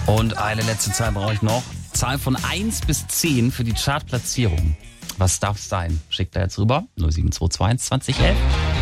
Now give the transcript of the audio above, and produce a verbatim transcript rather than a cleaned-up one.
Und eine letzte Zahl brauche ich noch. Zahl von eins bis zehn für die Chartplatzierung. Was darf es sein? Schickt da jetzt rüber. null sieben zwei zwei eins zwanzig elf.